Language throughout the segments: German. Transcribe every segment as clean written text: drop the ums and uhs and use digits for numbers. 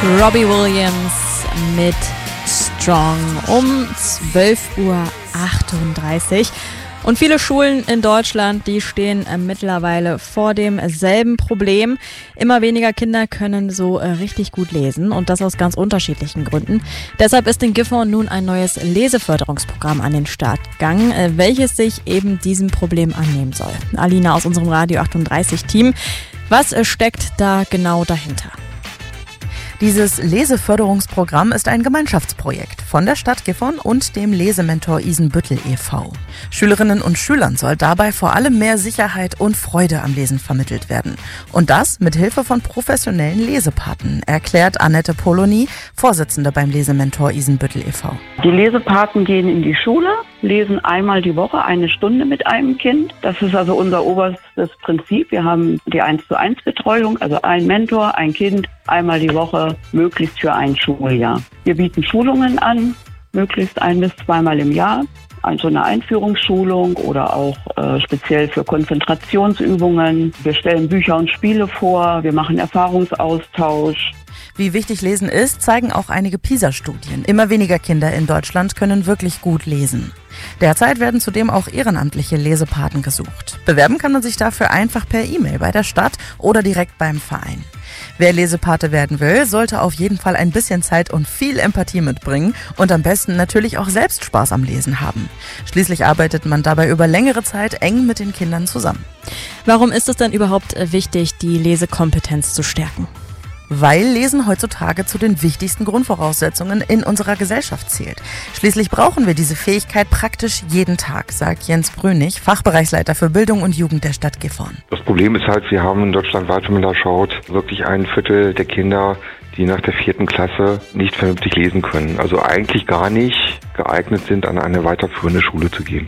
Robbie Williams mit Strong um 12:38 Uhr. Und viele Schulen in Deutschland, die stehen mittlerweile vor demselben Problem. Immer weniger Kinder können so richtig gut lesen und das aus ganz unterschiedlichen Gründen. Deshalb ist in Gifhorn nun ein neues Leseförderungsprogramm an den Start gegangen, welches sich eben diesem Problem annehmen soll. Alina aus unserem Radio 38 Team, was steckt da genau dahinter? Dieses Leseförderungsprogramm ist ein Gemeinschaftsprojekt von der Stadt Gifhorn und dem Lesementor Isenbüttel e.V. Schülerinnen und Schülern soll dabei vor allem mehr Sicherheit und Freude am Lesen vermittelt werden. Und das mit Hilfe von professionellen Lesepaten, erklärt Annette Polony, Vorsitzende beim Lesementor Isenbüttel e.V. Die Lesepaten gehen in die Schule, lesen einmal die Woche 1 Stunde mit einem Kind. Das ist also unser oberstes Prinzip. Wir haben die 1:1 Betreuung, also ein Mentor, ein Kind, einmal die Woche, möglichst für ein Schuljahr. Wir bieten Schulungen an, möglichst 1- bis 2-mal im Jahr. Also eine Einführungsschulung oder auch speziell für Konzentrationsübungen. Wir stellen Bücher und Spiele vor, wir machen Erfahrungsaustausch. Wie wichtig Lesen ist, zeigen auch einige PISA-Studien. Immer weniger Kinder in Deutschland können wirklich gut lesen. Derzeit werden zudem auch ehrenamtliche Lesepaten gesucht. Bewerben kann man sich dafür einfach per E-Mail bei der Stadt oder direkt beim Verein. Wer Lesepate werden will, sollte auf jeden Fall ein bisschen Zeit und viel Empathie mitbringen und am besten natürlich auch selbst Spaß am Lesen haben. Schließlich arbeitet man dabei über längere Zeit eng mit den Kindern zusammen. Warum ist es denn überhaupt wichtig, die Lesekompetenz zu stärken? Weil Lesen heutzutage zu den wichtigsten Grundvoraussetzungen in unserer Gesellschaft zählt. Schließlich brauchen wir diese Fähigkeit praktisch jeden Tag, sagt Jens Brünig, Fachbereichsleiter für Bildung und Jugend der Stadt Gifhorn. Das Problem ist halt, wir haben in Deutschland weit, wenn man da schaut, wirklich 1/4 der Kinder, die nach der 4. Klasse nicht vernünftig lesen können. Also eigentlich gar nicht geeignet sind, an eine weiterführende Schule zu gehen.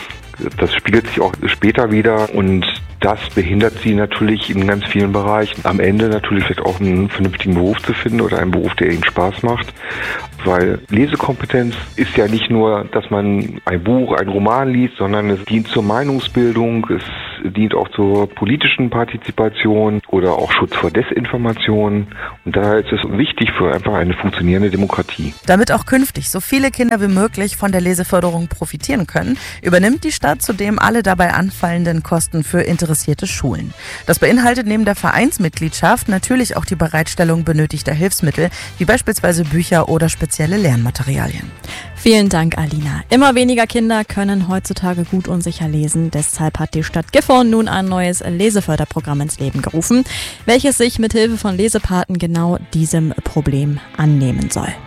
Das spiegelt sich auch später wieder und das behindert sie natürlich in ganz vielen Bereichen. Am Ende natürlich vielleicht auch einen vernünftigen Beruf zu finden oder einen Beruf, der ihnen Spaß macht. Weil Lesekompetenz ist ja nicht nur, dass man ein Buch, einen Roman liest, sondern es dient zur Meinungsbildung, es dient auch zur politischen Partizipation oder auch Schutz vor Desinformation. Und daher ist es wichtig für einfach eine funktionierende Demokratie. Damit auch künftig so viele Kinder wie möglich von der Leseförderung profitieren können, übernimmt die Stadt zudem alle dabei anfallenden Kosten für interessierte Schulen. Das beinhaltet neben der Vereinsmitgliedschaft natürlich auch die Bereitstellung benötigter Hilfsmittel, wie beispielsweise Bücher oder spezielle Lernmaterialien. Vielen Dank, Alina. Immer weniger Kinder können heutzutage gut und sicher lesen. Deshalb hat die Stadt Gifhorn nun ein neues Leseförderprogramm ins Leben gerufen, welches sich mit Hilfe von Lesepaten genau diesem Problem annehmen soll.